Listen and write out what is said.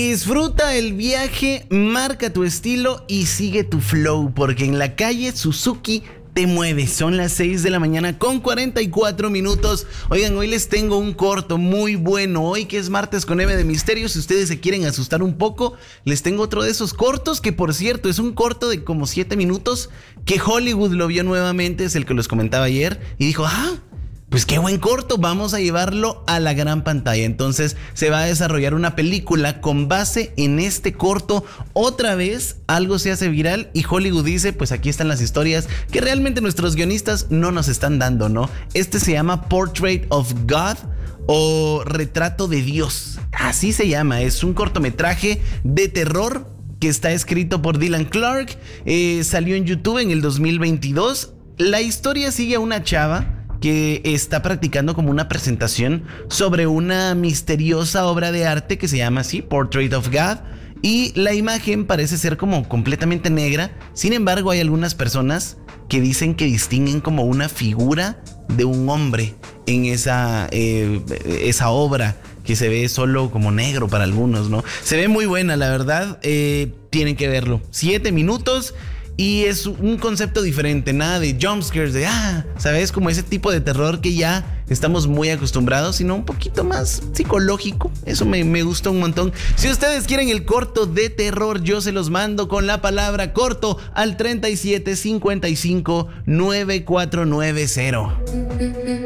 Disfruta el viaje, marca tu estilo y sigue tu flow, porque en la calle Suzuki te mueves. Son las 6 de la mañana con 44 minutos. Oigan, hoy les tengo un corto muy bueno. Hoy que es martes con M de Misterio, si ustedes se quieren asustar un poco, les tengo otro de esos cortos que, por cierto, es un corto de como 7 minutos que Hollywood lo vio nuevamente, es el que les comentaba ayer, y dijo, pues qué buen corto, vamos a llevarlo a la gran pantalla. Entonces se va a desarrollar una película con base en este corto. Otra vez algo se hace viral y Hollywood dice, pues aquí están las historias que realmente nuestros guionistas no nos están dando, ¿no? Este se llama Portrait of God o Retrato de Dios. Así se llama, es un cortometraje de terror que está escrito por Dylan Clark. Salió en YouTube en el 2022. La historia sigue a una chava que está practicando como una presentación sobre una misteriosa obra de arte que se llama así, Portrait of God, y la imagen parece ser como completamente negra. Sin embargo, hay algunas personas que dicen que distinguen como una figura de un hombre en esa obra, que se ve solo como negro para algunos, ¿no? Se ve muy buena, la verdad. Tienen que verlo. 7 minutos. Y es un concepto diferente, nada de jumpscares, de ¿sabes? Como ese tipo de terror que ya estamos muy acostumbrados, sino un poquito más psicológico. Eso me gusta un montón. Si ustedes quieren el corto de terror, yo se los mando con la palabra corto al 3755 9490.